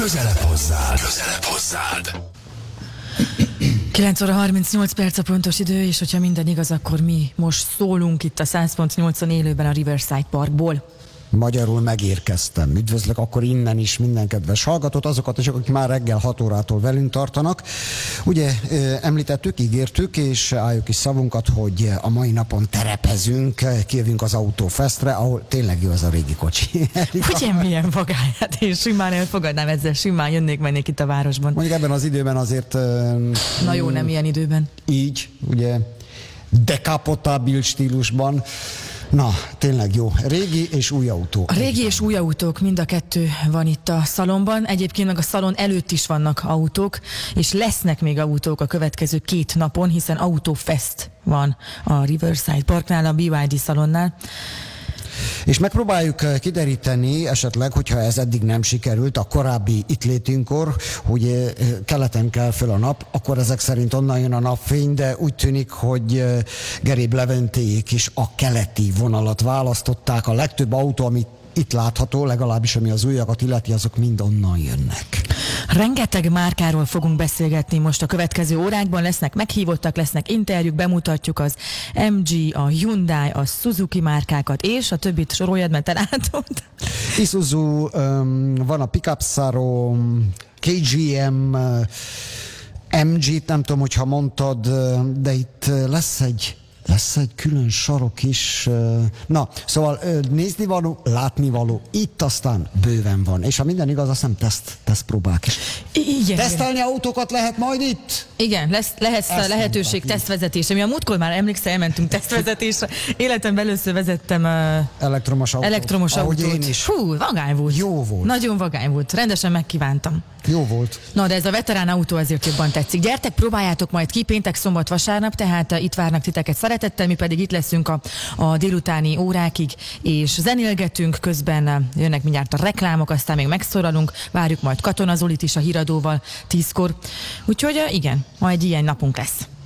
Közelebb hozzád. 9 óra 38 perc a pontos idő, és hogyha minden igaz, akkor mi most szólunk itt a 100.8-on élőben a Riverside Parkból. Magyarul megérkeztem. Üdvözlök akkor innen is minden kedves hallgatót, azokat is, akik már reggel 6 órától velünk tartanak. Ugye említettük, ígértük, és álljuk is szavunkat, hogy a mai napon terepezünk, kijövünk az Autofestre, ahol tényleg jó az a régi kocsi. Ugye milyen vagány? Hát én simán elfogadnám ezzel, simán mennék itt a városban. Mondjuk ebben az időben azért... Na jó, nem ilyen időben. Így, ugye, dekapotabil stílusban. Na, tényleg jó. Régi és új autó. A régi és új autók, mind a kettő van itt a szalonban. Egyébként meg a szalon előtt is vannak autók, és lesznek még autók a következő 2 napon, hiszen Autofest van a Riverside Parknál, a BYD szalonnál. És megpróbáljuk kideríteni esetleg, hogyha ez eddig nem sikerült, a korábbi itt létünkkor, hogy keleten kell föl a nap, akkor ezek szerint onnan jön a napfény, de úgy tűnik, hogy Geréb Leventéjék is a keleti vonalat választották. A legtöbb autó, amit itt látható, legalábbis ami az újakat illeti, azok mind onnan jönnek. Rengeteg márkáról fogunk beszélgetni most a következő órákban, lesznek meghívottak, lesznek interjúk, bemutatjuk az MG, a Hyundai, a Suzuki márkákat, és a többit soroljad, mert te látod. Isuzu, van a Pickup Saro, KGM, MG, nem tudom, hogyha mondtad, de itt lesz egy külön sarok is. Na, szóval néznivaló, látnivaló, itt aztán bőven van. És ha minden igaz, azt hiszem tesztpróbák is. Igen. Tesztelni autókat lehet majd itt? Igen, lehet lehetőség tesztvezetésre. Mi a múltkor már emlékszel, elmentünk tesztvezetésre. Életemben először vezettem elektromos autót. Én is. Hú, vagány volt. Jó volt. Nagyon vagány volt. Rendesen megkívántam. Jó volt. Na, de ez a veterán autó azért jobban tetszik. Gyertek, próbáljátok majd ki, péntek, szombat, vasárnap, tehát itt várnak titeket szeretettel, mi pedig itt leszünk a délutáni órákig, és zenélgetünk, közben jönnek mindjárt a reklámok, aztán még megszólalunk, várjuk majd Katona Zolit is a híradóval 10-kor. Úgyhogy igen, ma egy ilyen napunk lesz.